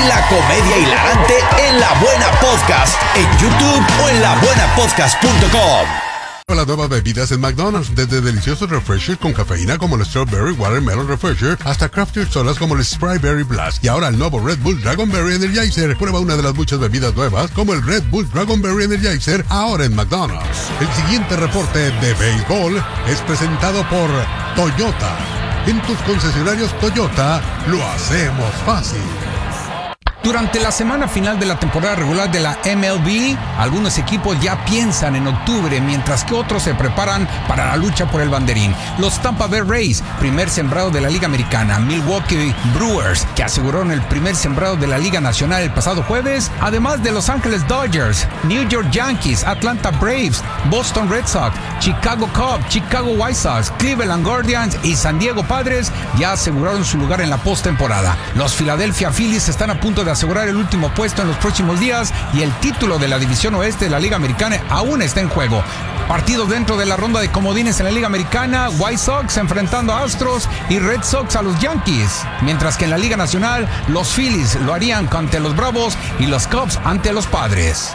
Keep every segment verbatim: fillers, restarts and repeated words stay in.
y la comedia hilarante en La Buena Podcast, en YouTube o en la buena podcast punto com. Las nuevas bebidas en McDonald's, desde deliciosos refreshers con cafeína como el Strawberry Watermelon Refresher hasta crafted sodas como el Sprite Berry Blast, y ahora el nuevo Red Bull Dragonberry Energizer. Prueba una de las muchas bebidas nuevas como el Red Bull Dragonberry Energizer ahora en McDonald's. El siguiente reporte de béisbol es presentado por Toyota. En tus concesionarios Toyota lo hacemos fácil. Durante la semana final de la temporada regular de la M L B, algunos equipos ya piensan en octubre, mientras que otros se preparan para la lucha por el banderín. Los Tampa Bay Rays, primer sembrado de la Liga Americana, Milwaukee Brewers, que aseguraron el primer sembrado de la Liga Nacional el pasado jueves, además de Los Ángeles Dodgers, New York Yankees, Atlanta Braves, Boston Red Sox, Chicago Cubs, Chicago White Sox, Cleveland Guardians y San Diego Padres ya aseguraron su lugar en la postemporada. Los Philadelphia Phillies están a punto de asegurar el último puesto en los próximos días y el título de la división oeste de la Liga Americana aún está en juego. Partidos dentro de la ronda de comodines en la Liga Americana: White Sox enfrentando a Astros y Red Sox a los Yankees, mientras que en la Liga Nacional los Phillies lo harían ante los Bravos y los Cubs ante los Padres.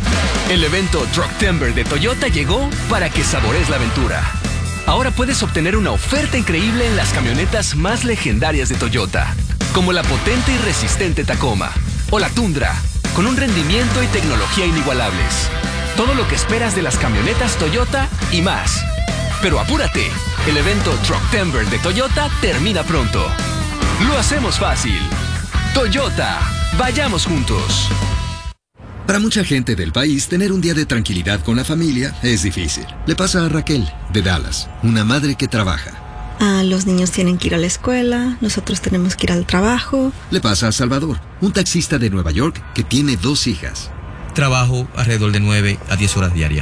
El evento Trucktember de Toyota llegó para que saborees la aventura. Ahora puedes obtener una oferta increíble en las camionetas más legendarias de Toyota, como la potente y resistente Tacoma o la Tundra, con un rendimiento y tecnología inigualables. Todo lo que esperas de las camionetas Toyota y más. Pero apúrate, el evento Trucktember de Toyota termina pronto. Lo hacemos fácil. Toyota, vayamos juntos. Para mucha gente del país, tener un día de tranquilidad con la familia es difícil. Le pasa a Raquel, de Dallas, una madre que trabaja. Ah, los niños tienen que ir a la escuela, nosotros tenemos que ir al trabajo. Le pasa a Salvador, un taxista de Nueva York que tiene dos hijas. Trabajo alrededor de nueve a diez horas diarias.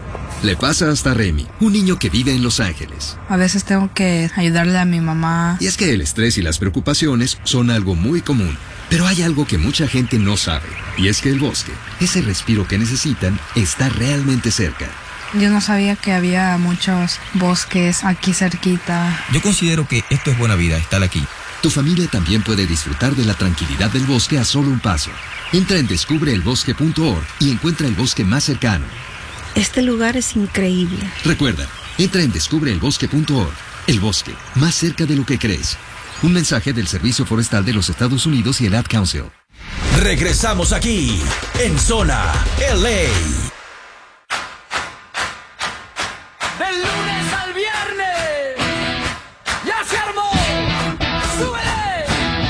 Le pasa hasta a Remy, un niño que vive en Los Ángeles. A veces tengo que ayudarle a mi mamá. Y es que el estrés y las preocupaciones son algo muy común. Pero hay algo que mucha gente no sabe, y es que el bosque, ese respiro que necesitan, está realmente cerca. Yo no sabía que había muchos bosques aquí cerquita. Yo considero que esto es buena vida, estar aquí. Tu familia también puede disfrutar de la tranquilidad del bosque a solo un paso. Entra en descubre el bosque punto org y encuentra el bosque más cercano. Este lugar es increíble. Recuerda, entra en descubre el bosque punto org. El bosque, más cerca de lo que crees. Un mensaje del Servicio Forestal de los Estados Unidos y el Ad Council. Regresamos aquí, en Zona L A.